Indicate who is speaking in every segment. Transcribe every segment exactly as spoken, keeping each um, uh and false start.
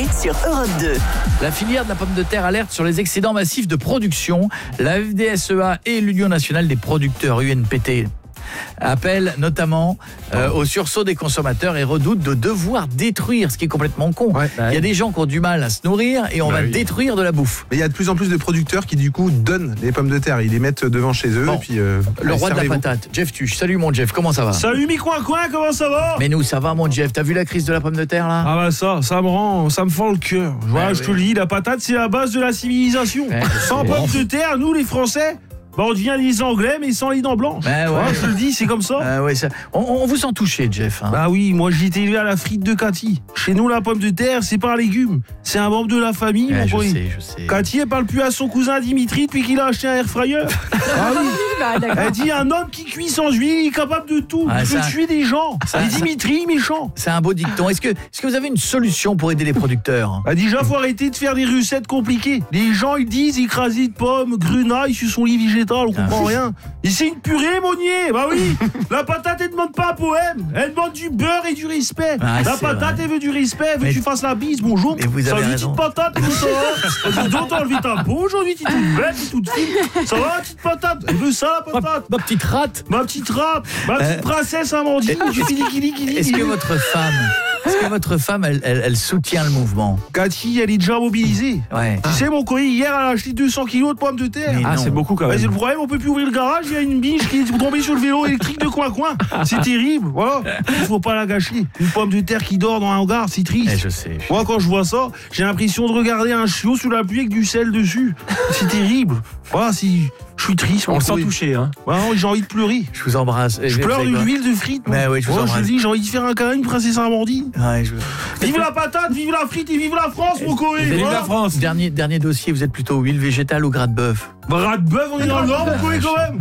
Speaker 1: sur Europe deux.
Speaker 2: La filière de la pomme de terre alerte sur les excédents massifs de production. La F D S E A et l'Union nationale des producteurs, U N P T, appellent notamment euh, au sursaut des consommateurs et redoutent de devoir détruire, ce qui est complètement con. Ouais, bah, il y a des gens qui ont du mal à se nourrir et on bah va oui. détruire de la bouffe.
Speaker 3: Mais il y a de plus en plus de producteurs qui du coup donnent les pommes de terre, ils les mettent devant chez eux. Bon, et puis, euh,
Speaker 2: le roi de la patate, Jeff Tuch. Salut mon Jeff, comment ça va?
Speaker 4: Salut mi coin coin, comment ça va?
Speaker 2: Mais nous ça va mon Jeff, t'as vu la crise de la pomme de terre là?
Speaker 4: Ah bah ça, ça me rend, ça me fend le cœur. Voilà, ouais, je oui. te le dis, la patate c'est la base de la civilisation. Ouais, sans pommes de terre, nous les Français, bah on devient les Anglais mais sans les dents blanches.
Speaker 2: Bah ouais.
Speaker 4: Ouais, je te le dis, c'est comme ça.
Speaker 2: Euh, ouais, ça... On, on vous sent touché, Jeff. Hein.
Speaker 4: Bah oui, moi j'ai été élevé à la frite de Cathy. Chez nous, la pomme de terre, c'est pas un légume, c'est un membre de la famille.
Speaker 2: Ouais,
Speaker 4: mon
Speaker 2: je
Speaker 4: boy.
Speaker 2: sais, je sais.
Speaker 4: Cathy, elle parle plus à son cousin Dimitri depuis qu'il a acheté un air fryer. Ah oui. Bah, elle dit un homme qui cuit sans huile, il est capable de tout. Ah, il peut tuer des gens. Ça, Et Dimitri, ça... méchant.
Speaker 2: C'est un beau dicton. Est-ce que, est-ce que vous avez une solution pour aider les producteurs?
Speaker 4: Bah déjà, faut arrêter de faire des recettes compliquées. Les gens, ils disent écrasé de pommes, grenaille sur son lit végétal, on comprend ah. rien. Et c'est une purée, Monnier. Bah oui, la patate, elle demande pas un poème. Elle demande du beurre et du respect. Ah, la patate, vrai. elle veut du respect. Elle veut mais... que tu fasses la bise. Bonjour.
Speaker 2: Mais vous avez
Speaker 4: Salut,
Speaker 2: raison.
Speaker 4: petite patate. Comment ça va? Tu dois t'enlever ta peau aujourd'hui. Tu es toute belle, tu es toute fine. Ça va, la petite patate? Elle veut ça, la patate?
Speaker 2: Ma, ma petite rate.
Speaker 4: Ma petite rate. Ma petite euh... princesse Amandine.
Speaker 2: Est-ce que votre femme... Est-ce que votre femme, elle, elle, elle soutient le mouvement?
Speaker 4: Cathy, elle est déjà mobilisée.
Speaker 2: Ouais.
Speaker 4: Tu ah. sais, mon colis, hier, elle a acheté deux cents kilos de pommes de terre.
Speaker 2: Mais
Speaker 4: ah,
Speaker 2: non.
Speaker 4: c'est beaucoup quand même. Mais c'est le problème, on peut plus ouvrir le garage, il y a une biche qui est tombée sur le vélo électrique de coin-coin. C'est terrible, voilà. Il faut pas la gâcher. Une pomme de terre qui dort dans un hangar, c'est triste.
Speaker 2: Et je sais. Je
Speaker 4: Moi, quand je vois ça, j'ai l'impression de regarder un chiot sous la pluie avec du sel dessus. C'est terrible. Voilà, si... Je suis triste.
Speaker 3: On le sent touché, hein.
Speaker 4: Ouais, j'ai envie de pleurer.
Speaker 2: Je vous embrasse.
Speaker 4: Je pleure de l'huile de frites.
Speaker 2: Mais oui, je vous
Speaker 4: ouais,
Speaker 2: embrasse.
Speaker 4: Je dis, j'ai envie de faire un câlin, une princesse Amandine.
Speaker 2: Ouais, je...
Speaker 4: Vive la patate, vive la frite et vive la France, mon Coé.
Speaker 2: Vive la France. Dernier, dernier dossier, vous êtes plutôt huile végétale ou gras de bœuf?
Speaker 4: Gras de bœuf, on est dans le Nord, mon Coé, quand même.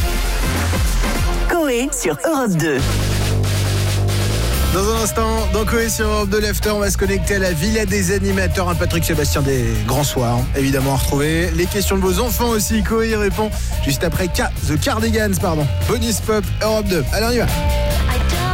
Speaker 1: Coé sur Europe deux.
Speaker 5: Dans un instant, dans Coé sur Europe deux l'After, on va se connecter à la Villa des animateurs, un Patrick Sébastien des grands soirs, évidemment à retrouver. Les questions de vos enfants aussi, Coé y répond juste après K, The Cardigans, pardon. Bonus Pop, Europe deux. Allez, on y va.